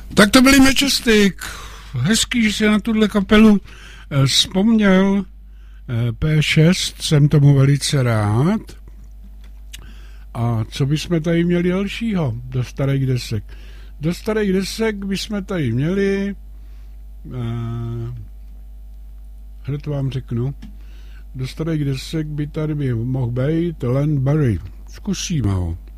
Tak to byli Majestic. Hezký, že si na tuhle kapelu vzpomněl. P6, jsem tomu velice rád. A co bychom tady měli dalšího do starých desek? Do starých desek bychom tady měli... hned vám řeknu. Do starých desek by tady mohl být Len Barry. Zkusíme ho.